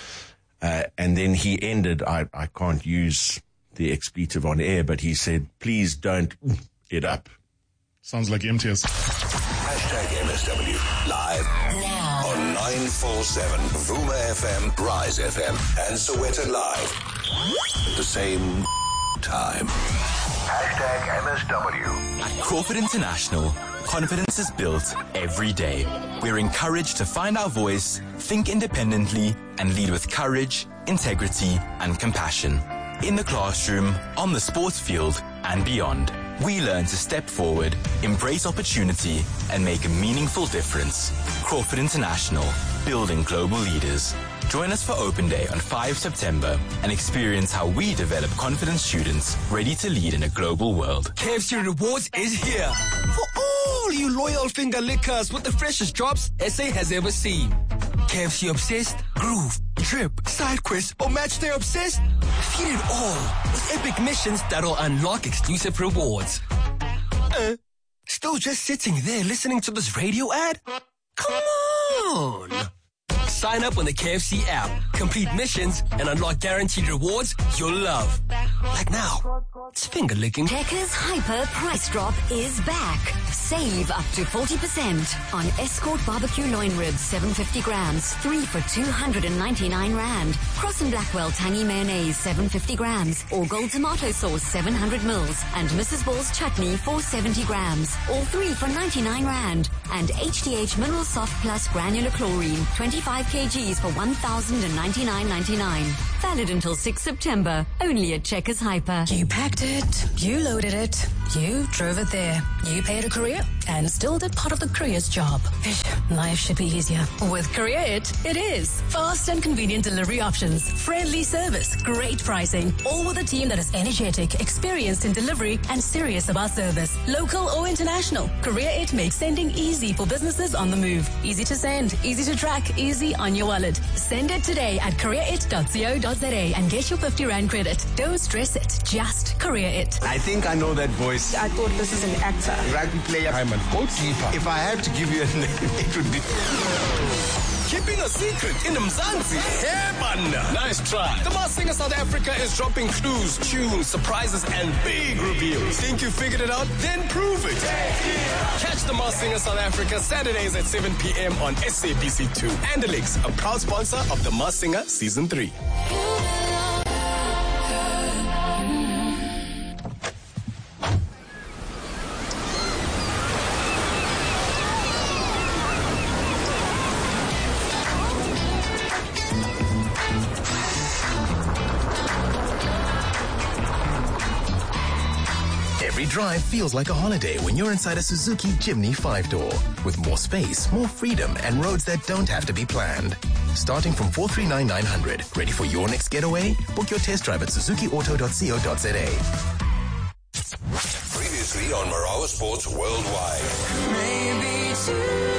And then he ended, I can't use the expletive on air, but he said, please don't it up. Sounds like MTS. Hashtag MSW live now on 947 Vuma FM, Rise FM, and Soweto Live. At the same time. Hashtag MSW. At Crawford International, confidence is built every day. We're encouraged to find our voice, think independently, and lead with courage, integrity, and compassion. In the classroom, on the sports field, and beyond. We learn to step forward, embrace opportunity, and make a meaningful difference. Crawford International, building global leaders. Join us for Open Day on 5 September and experience how we develop confident students ready to lead in a global world. KFC Rewards is here for all you loyal finger lickers with the freshest drops SA has ever seen. KFC Obsessed, Groove, Drip, Side Quest, or Matchday Obsessed? Feed it all with epic missions that'll unlock exclusive rewards. Still just sitting there listening to this radio ad? Come on! Sign up on the KFC app, complete missions, and unlock guaranteed rewards you'll love. Like now. It's finger licking. Checkers Hyper Price Drop is back. Save up to 40% on Escort Barbecue Loin Ribs, 750 grams, 3 for 299 Rand. Cross and Blackwell Tangy Mayonnaise, 750 grams. Or Gold Tomato Sauce, 700 mils. And Mrs. Ball's Chutney, 470 grams. All 3 for 99 Rand. And HDH Mineral Soft Plus Granular Chlorine, 25 kgs for 1,099.99. Valid until 6 September. Only at Checkers Hyper. You packed it, you loaded it, you drove it there. You paid a courier and still did part of the courier's job. Life should be easier. With Courier it is. Fast and convenient delivery options, friendly service, great pricing, all with a team that is energetic, experienced in delivery, and serious about service. Local or international, Courier it makes sending easy for businesses on the move. Easy to send, easy to track, easy on your wallet. Send it today at courierit.co.za and get your 50 Rand credit. Don't stress it, just Courier it. I think I know that voice. I thought this is an actor. Rugby player. I'm a goalkeeper. If I had to give you a name, it would be... Keeping a secret in Mzansi. Hey, nice try. The Masked Singer South Africa is dropping clues, tunes, surprises, and big reveals. Think you figured it out? Then prove it. Catch the Masked Singer South Africa Saturdays at 7 p.m. on SABC2. Andalix, a proud sponsor of the Masked Singer Season 3. Every drive feels like a holiday when you're inside a Suzuki Jimny 5-door. With more space, more freedom, and roads that don't have to be planned. Starting from 439,900. Ready for your next getaway? Book your test drive at suzukiauto.co.za. Previously on Marawa Sports Worldwide. Maybe two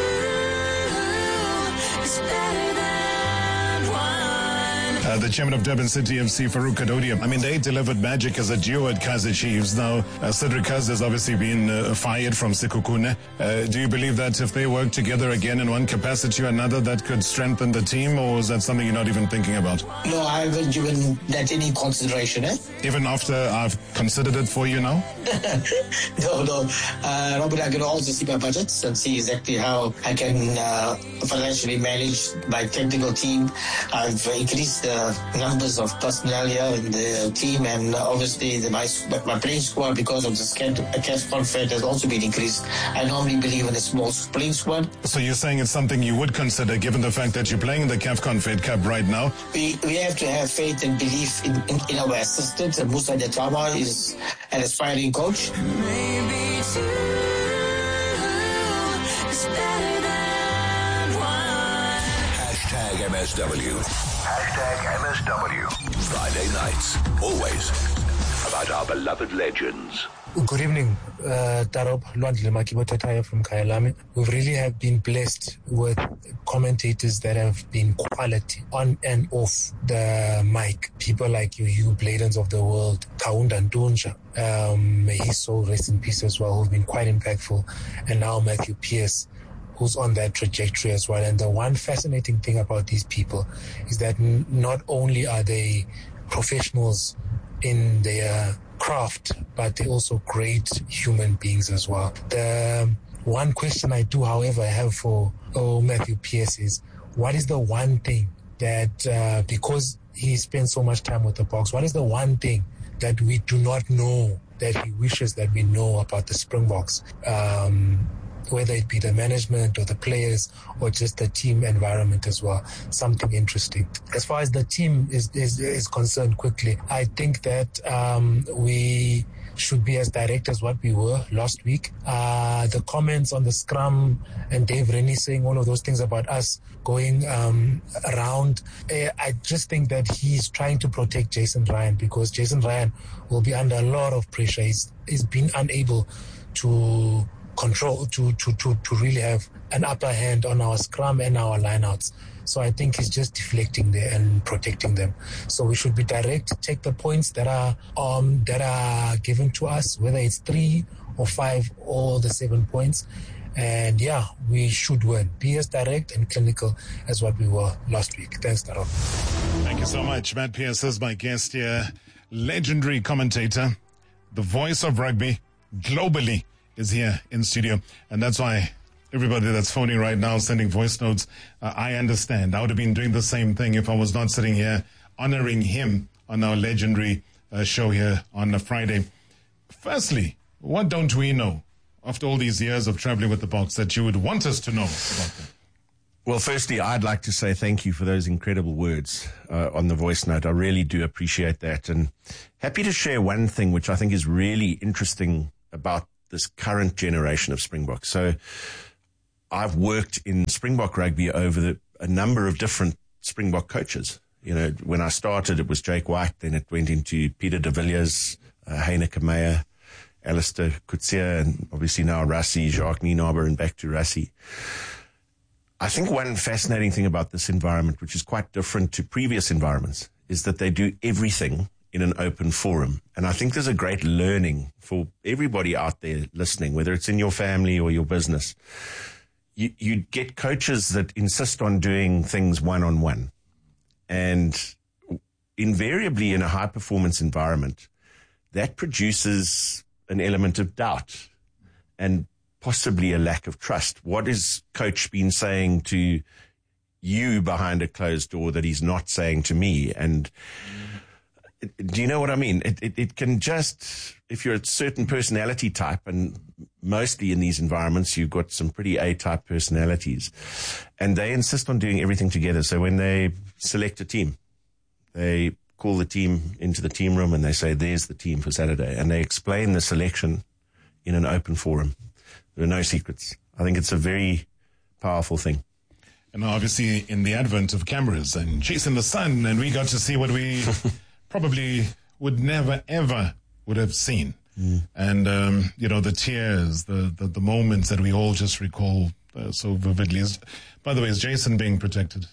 is better than one. The chairman of Durban City FC, Farouk Kadodia. I mean, they delivered magic as a duo at Kaizer Chiefs. Now, Cedric Kaz has obviously been fired from Sekhukhune. Do you believe that if they work together again in one capacity or another, that could strengthen the team, or is that something you're not even thinking about? No, I haven't given that any consideration. Even after I've considered it for you now? No. Robert, I'm going to also see my budgets and see exactly how I can financially manage my technical team. I've increased the numbers of personnel here in the team, and obviously my playing squad, because of the CAF Confed, has also been increased. I normally believe in a small playing squad. So you're saying it's something you would consider, given the fact that you're playing in the CAF Confed Cup right now? We have to have faith and belief in our assistant. Musa Detama is an aspiring coach. Maybe two is better than one. Hashtag MSW. Hashtag MSW. Friday nights, always about our beloved legends. Good evening, Tarob Lwandle Makibotataya from Kyalami. We really have been blessed with commentators that have been quality on and off the mic. People like you Bladens of the world, Kaunda Ndunja, may his soul rest in peace as well, who've been quite impactful. And now Matthew Pierce, who's on that trajectory as well. And the one fascinating thing about these people is that not only are they professionals in their craft, but they're also great human beings as well. The one question I do, however, have for Matthew Pierce is, what is the one thing that, because he spends so much time with the Boks, what is the one thing that we do not know that he wishes that we know about the Springboks? Whether it be the management or the players or just the team environment as well. Something interesting. As far as the team is concerned, quickly, I think that we should be as direct as what we were last week. The comments on the scrum and Dave Rennie saying all of those things about us going around, I just think that he's trying to protect Jason Ryan, because Jason Ryan will be under a lot of pressure. He's been unable to control, to really have an upper hand on our scrum and our lineouts. So I think he's just deflecting there and protecting them. So we should be direct, take the points that are given to us, whether it's 3 or 5 or the 7 points. And yeah, we should win. Be as direct and clinical as what we were last week. Thanks, Taro. Thank you so much. Matt Pierce is my guest here legendary commentator, the voice of rugby globally, is here in studio. And that's why everybody that's phoning right now, sending voice notes, I understand. I would have been doing the same thing if I was not sitting here honoring him on our legendary show here on a Friday. Firstly, what don't we know after all these years of traveling with the Boks that you would want us to know about them? Well, firstly, I'd like to say thank you for those incredible words on the voice note. I really do appreciate that. And happy to share one thing which I think is really interesting about this current generation of Springboks. So I've worked in Springbok rugby over a number of different Springbok coaches. You know, when I started, it was Jake White. Then it went into Peter de Villiers, Heineke Meyer, Alistair Coetzee, and obviously now Rassie, Jacques Nienaber, and back to Rassie. I think one fascinating thing about this environment, which is quite different to previous environments, is that they do everything in an open forum. And I think there's a great learning for everybody out there listening, whether it's in your family or your business. You get coaches that insist on doing things one-on-one. And invariably in a high-performance environment, that produces an element of doubt and possibly a lack of trust. What is coach been saying to you behind a closed door that he's not saying to me? And do you know what I mean? It can just, if you're a certain personality type, and mostly in these environments, you've got some pretty A-type personalities, and they insist on doing everything together. So when they select a team, they call the team into the team room and they say, there's the team for Saturday. And they explain the selection in an open forum. There are no secrets. I think it's a very powerful thing. And obviously in the advent of cameras and chasing the sun, and we got to see what we probably would never, ever would have seen. And, the tears, the moments that we all just recall so vividly. By the way, is Jason being protected?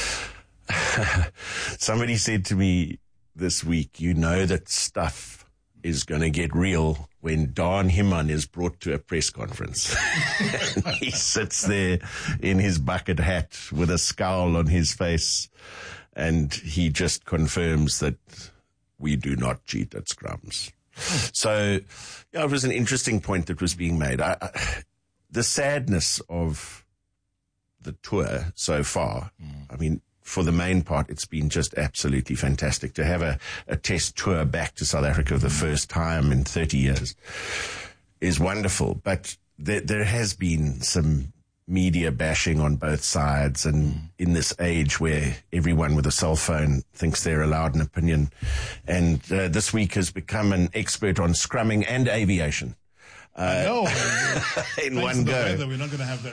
Somebody said to me this week, you know that stuff is going to get real when Don Himan is brought to a press conference. He sits there in his bucket hat with a scowl on his face, and he just confirms that we do not cheat at scrums. So, it was an interesting point that was being made. The sadness of the tour so far, I mean, for the main part, it's been just absolutely fantastic to have a test tour back to South Africa the first time in 30 years is wonderful. But there has been some media bashing on both sides. And in this age where everyone with a cell phone thinks they're allowed an opinion. And this week has become an expert on scrumming and aviation. No, in one go. Weather, we're not going to have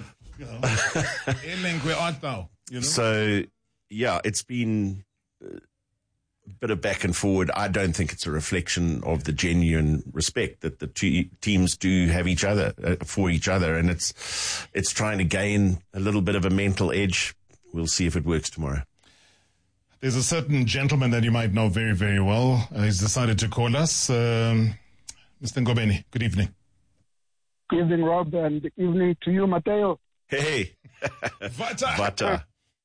that. So, yeah, it's been a bit of back and forward. I don't think it's a reflection of the genuine respect that the two teams do have each other for each other, and it's trying to gain a little bit of a mental edge. We'll see if it works tomorrow. There's a certain gentleman that you might know very, very well. He's decided to call us. Mr. Ngobeni, good evening. Good evening, Rob, and good evening to you, Mateo. Hey. Vata.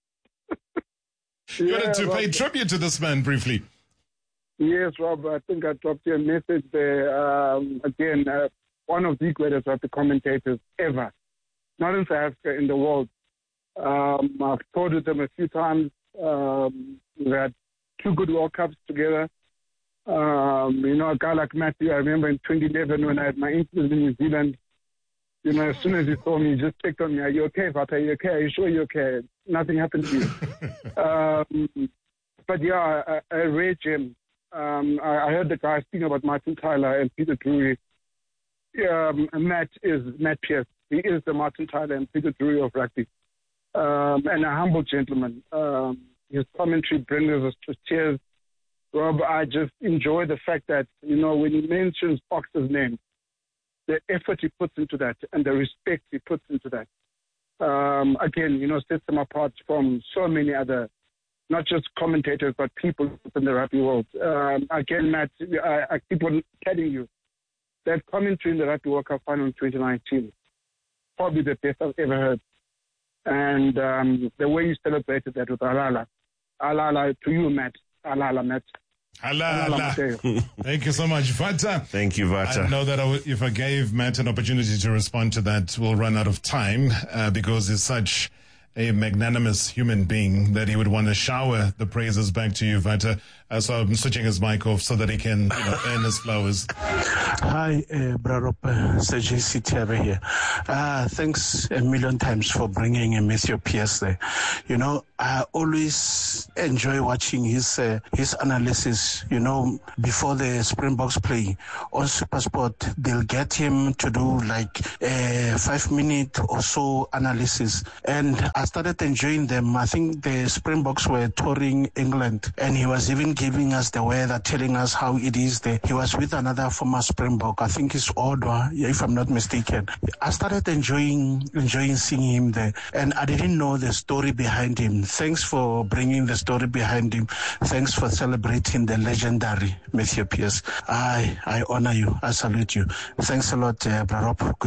You wanted to pay tribute to this man briefly. Yes, Rob, I think I dropped you a message there. Again, one of the greatest rugby commentators ever, not in South Africa, in the world. I've toured with them a few times. We had 2 good World Cups together. A guy like Matthew, I remember in 2011 when I had my incident in New Zealand, as soon as he saw me, he just checked on me. Are you okay, Vata? Are you okay? Are you sure you're okay? Nothing happened to you. But yeah, a rare gem. I heard the guy speaking about Martin Tyler and Peter Drury. Matt Pearce. He is the Martin Tyler and Peter Drury of rugby. And a humble gentleman. His commentary brings us to tears. Rob, I just enjoy the fact that, when he mentions Boxer's name, the effort he puts into that and the respect he puts into that, again, sets him apart from so many other, not just commentators, but people in the rugby world. Again, Matt, I keep on telling you, that commentary in the Rugby World Cup final in 2019, probably the best I've ever heard. And the way you celebrated that with Alala to you, Matt, Alala, Matt, Thank you so much, Vata. Thank you, Vata. I know that if I gave Matt an opportunity to respond to that, we'll run out of time because he's such a magnanimous human being that he would want to shower the praises back to you, Vata. So I'm switching his mic off so that he can earn his flowers. Hi, Brarop, Sergey Sitiabe here. Thanks a million times for bringing Matthew Pierce there. You know, I always enjoy watching his analysis, before the Springboks play on SuperSport. They'll get him to do like a 5-minute or so analysis. And I started enjoying them. I think the Springboks were touring England and he was even giving us the weather, telling us how it is there. He was with another former Springbok, I think it's Odwa, if I'm not mistaken. I started enjoying seeing him there, and I didn't know the story behind him. Thanks for bringing the story behind him. Thanks for celebrating the legendary Matthew Pierce. I honor you. I salute you. Thanks a lot, Brarop.